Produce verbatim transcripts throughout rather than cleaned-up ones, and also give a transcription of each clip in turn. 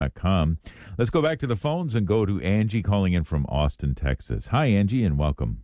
dot com. Let's go back to the phones and go to Angie calling in from Austin, Texas. Hi, Angie, and welcome.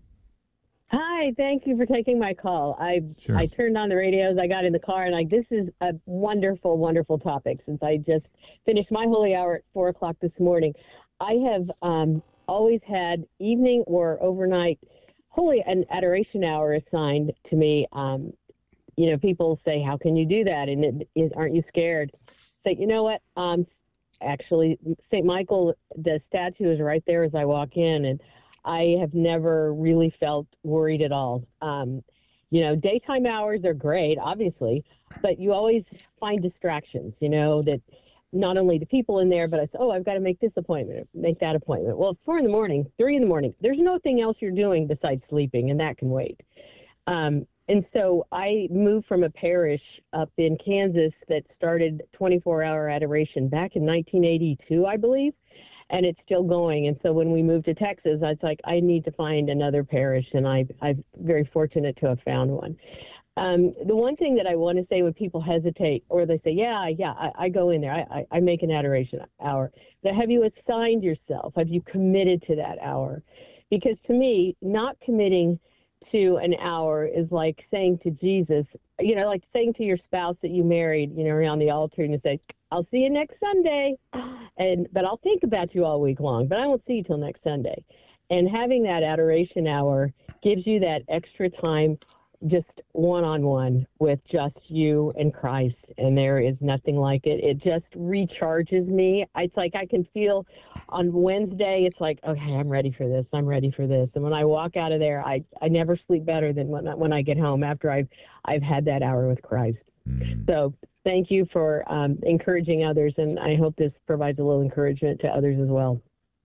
Hi, thank you for taking my call. I Sure. I turned on the radios, I got in the car, and like this is a wonderful, wonderful topic since I just finished my holy hour at four o'clock this morning. I have um, always had evening or overnight holy and adoration hour assigned to me. Um, you know, people say, "How can you do that?" And it, is, aren't you scared? Say, you know what? Um, actually, Saint Michael, the statue is right there as I walk in, and I have never really felt worried at all. Um, you know, daytime hours are great, obviously, but you always find distractions, you know, that not only the people in there, but I say, oh, I've got to make this appointment, make that appointment. Well, four in the morning, three in the morning, there's nothing else you're doing besides sleeping, and that can wait. Um, and so I moved from a parish up in Kansas that started twenty-four hour adoration back in nineteen eighty-two, I believe. And it's still going. And so when we moved to Texas, I was like, I need to find another parish. And I, I'm very fortunate to have found one. Um, the one thing that I want to say when people hesitate or they say, yeah, yeah, I, I go in there, I, I, I make an adoration hour. But have you assigned yourself? Have you committed to that hour? Because to me, not committing to an hour is like saying to Jesus, you know, like saying to your spouse that you married, you know, around the altar and you say, I'll see you next Sunday, and but I'll think about you all week long, but I won't see you till next Sunday. And having that adoration hour gives you that extra time just one-on-one with just you and Christ, and there is nothing like it. It just recharges me. It's like I can feel on Wednesday, it's like, okay, I'm ready for this, I'm ready for this. And when I walk out of there, I, I never sleep better than when I, when I get home after I've, I've had that hour with Christ. Mm. So thank you for um, encouraging others, and I hope this provides a little encouragement to others as well.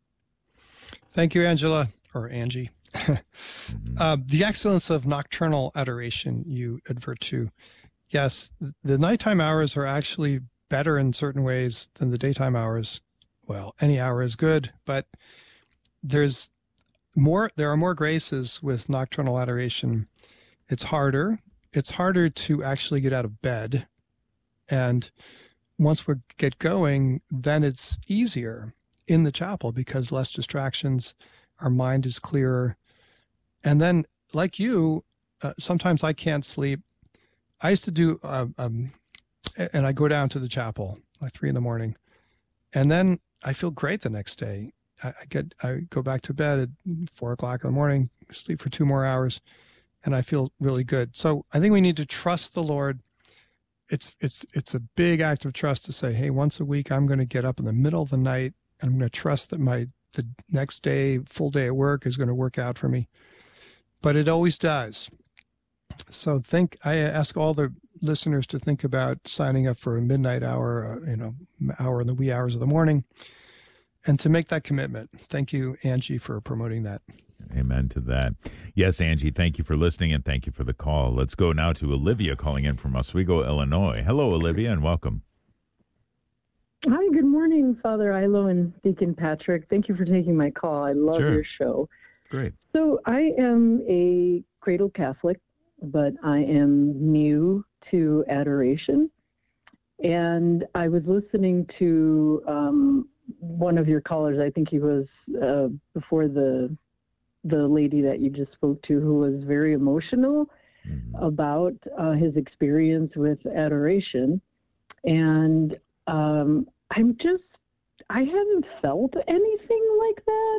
Thank you, Angela, or Angie. uh, the excellence of nocturnal adoration you advert to. Yes, the nighttime hours are actually better in certain ways than the daytime hours. Well, any hour is good, but there's more. There are more graces with nocturnal adoration. It's harder. It's harder to actually get out of bed. And once we get going, then it's easier in the chapel because less distractions, our mind is clearer. And then, like you, uh, sometimes I can't sleep. I used to do, uh, um, and I go down to the chapel like three in the morning, and then I feel great the next day. I, I get, I go back to bed at four o'clock in the morning, sleep for two more hours, and I feel really good. So I think we need to trust the Lord. It's it's it's a big act of trust to say, hey, once a week I'm going to get up in the middle of the night, and I'm going to trust that my the next day, full day at work is going to work out for me. But it always does. So think, I ask all the listeners to think about signing up for a midnight hour, uh, you know, hour in the wee hours of the morning, and to make that commitment. Thank you, Angie, for promoting that. Amen to that. Yes, Angie, thank you for listening, and thank you for the call. Let's go now to Olivia calling in from Oswego, Illinois. Hello, Olivia, and welcome. Hi, good morning, Father Ilo and Deacon Patrick. Thank you for taking my call. I love Sure. your show. Great. So I am a cradle Catholic, but I am new to adoration. And I was listening to um, one of your callers, I think he was uh, before the the lady that you just spoke to, who was very emotional mm-hmm. about uh, his experience with adoration. And um, I'm just, I haven't felt anything like that.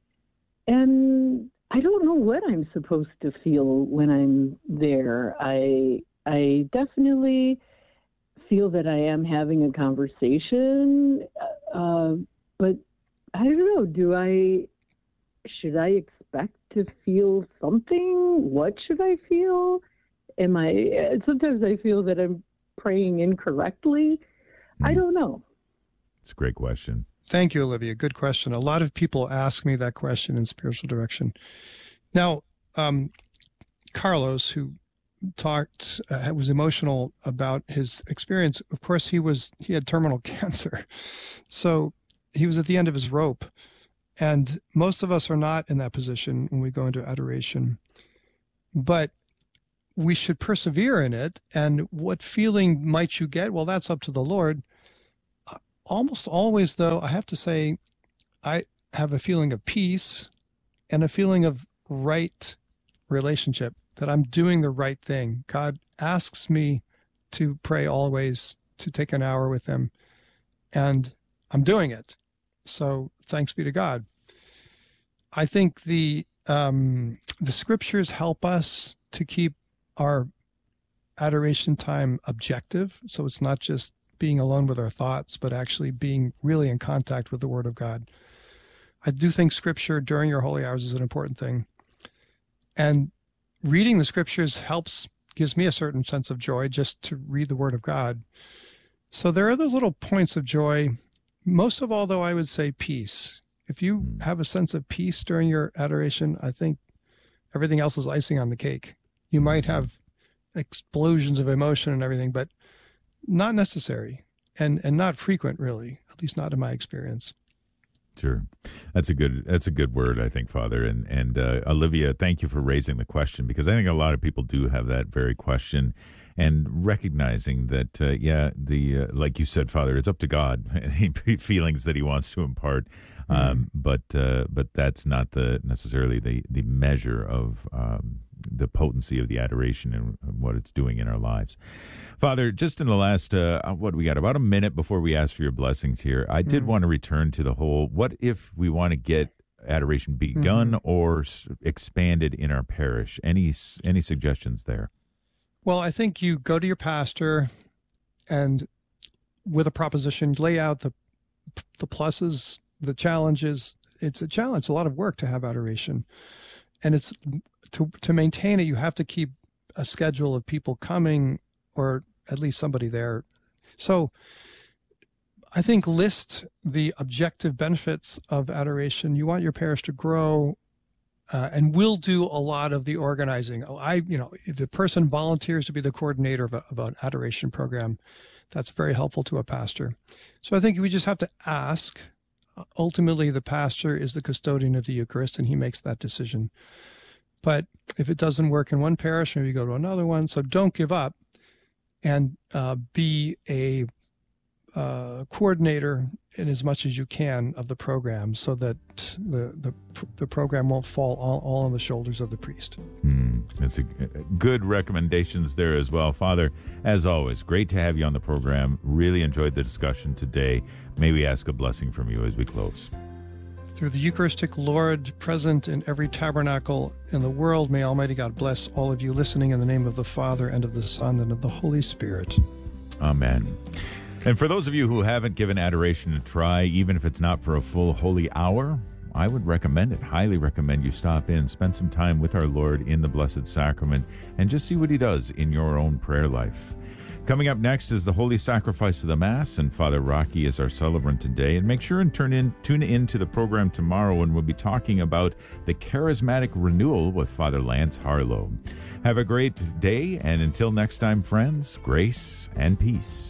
And I don't know what I'm supposed to feel when I'm there. I I definitely feel that I am having a conversation, uh, but I don't know. Do I, should I expect to feel something? What should I feel? Am I, sometimes I feel that I'm praying incorrectly. Mm. I don't know. It's a great question. Thank you, Olivia. Good question. A lot of people ask me that question in spiritual direction. Now, um, Carlos, who talked, uh, was emotional about his experience. Of course, he was he had terminal cancer, so he was at the end of his rope. And most of us are not in that position when we go into adoration, but we should persevere in it. And what feeling might you get? Well, that's up to the Lord. almost always, though, I have to say, I have a feeling of peace and a feeling of right relationship, that I'm doing the right thing. God asks me to pray always, to take an hour with him, and I'm doing it. So thanks be to God. I think the um, the scriptures help us to keep our adoration time objective. So it's not just being alone with our thoughts, but actually being really in contact with the Word of God. I do think scripture during your holy hours is an important thing. And reading the scriptures helps, gives me a certain sense of joy just to read the Word of God. So there are those little points of joy. Most of all, though, I would say peace. If you have a sense of peace during your adoration, I think everything else is icing on the cake. You might have explosions of emotion and everything, but not necessary and, and not frequent, really, at least not in my experience. Sure. That's a good that's a good word, I think, Father. And and uh, Olivia, thank you for raising the question, because I think a lot of people do have that very question, and recognizing that, uh, yeah, the uh, like you said, Father, it's up to God, any feelings that he wants to impart. Um, mm-hmm. But uh, but that's not the necessarily the, the measure of um, the potency of the adoration and what it's doing in our lives. Father, just in the last, uh, what we got, about a minute before we ask for your blessings here, I did mm-hmm. want to return to the whole, what if we want to get adoration begun mm-hmm. or s- expanded in our parish? Any any suggestions there? Well, I think you go to your pastor and with a proposition, lay out the the pluses, the challenges. It's a challenge, a lot of work to have adoration. And it's to to maintain it, you have to keep a schedule of people coming, or at least somebody there. So I think list the objective benefits of adoration. You want your parish to grow, uh, and we'll do a lot of the organizing. I, you know, if the person volunteers to be the coordinator of, a, of an adoration program, that's very helpful to a pastor. So I think we just have to ask. Ultimately, the pastor is the custodian of the Eucharist, and he makes that decision. But if it doesn't work in one parish, maybe go to another one. So don't give up, and uh, be a uh, coordinator in as much as you can of the program, so that the the, the program won't fall all, all on the shoulders of the priest. Mm, that's a, good recommendations there as well. Father, as always, great to have you on the program. Really enjoyed the discussion today. May we ask a blessing from you as we close. Through the Eucharistic Lord present in every tabernacle in the world, may Almighty God bless all of you listening, in the name of the Father, and of the Son, and of the Holy Spirit. Amen. And for those of you who haven't given adoration a try, even if it's not for a full holy hour, I would recommend it, highly recommend you stop in, spend some time with our Lord in the Blessed Sacrament, and just see what he does in your own prayer life. Coming up next is the Holy Sacrifice of the Mass, and Father Rocky is our celebrant today. And make sure and turn in, tune in to the program tomorrow, when we'll be talking about the charismatic renewal with Father Lance Harlow. Have a great day, and until next time, friends, grace and peace.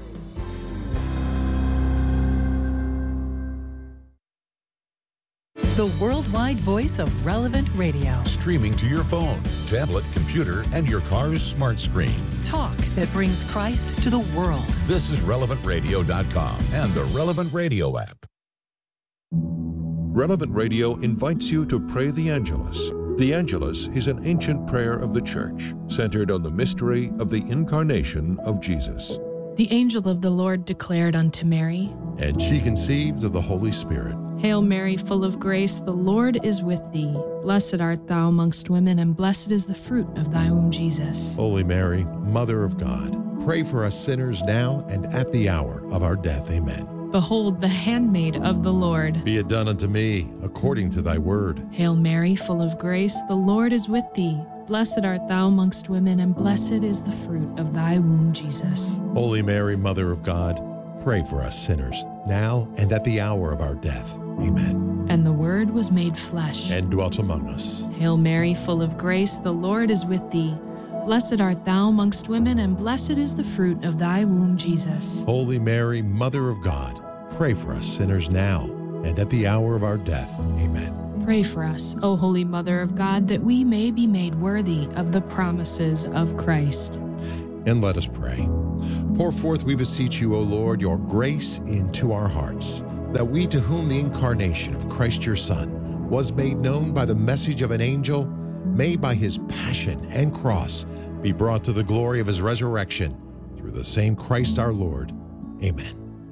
The worldwide voice of Relevant Radio. Streaming to your phone, tablet, computer, and your car's smart screen. Talk that brings Christ to the world. This is relevant radio dot com and the Relevant Radio app. Relevant Radio invites you to pray the Angelus. The Angelus is an ancient prayer of the Church, centered on the mystery of the incarnation of Jesus. The angel of the Lord declared unto Mary, and she conceived of the Holy Spirit. Hail Mary, full of grace, the Lord is with thee. Blessed art thou amongst women, and blessed is the fruit of thy womb, Jesus. Holy Mary, Mother of God, pray for us sinners now and at the hour of our death. Amen. Behold, the handmaid of the Lord. Be it done unto me according to thy word. Hail Mary, full of grace, the Lord is with thee. Blessed art thou amongst women, and blessed is the fruit of thy womb, Jesus. Holy Mary, Mother of God, pray for us sinners, now and at the hour of our death. Amen. And the Word was made flesh, and dwelt among us. Hail Mary, full of grace, the Lord is with thee. Blessed art thou amongst women, and blessed is the fruit of thy womb, Jesus. Holy Mary, Mother of God, pray for us sinners now and at the hour of our death. Amen. Pray for us, O Holy Mother of God, that we may be made worthy of the promises of Christ. And let us pray. Pour forth, we beseech you, O Lord, your grace into our hearts, that we, to whom the incarnation of Christ your Son was made known by the message of an angel, may by his passion and cross be brought to the glory of his resurrection, through the same Christ our Lord. Amen.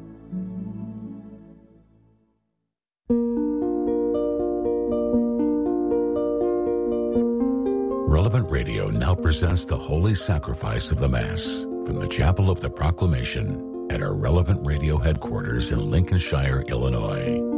Relevant Radio now presents the Holy Sacrifice of the Mass from the Chapel of the Proclamation at our Relevant Radio headquarters in Lincolnshire, Illinois.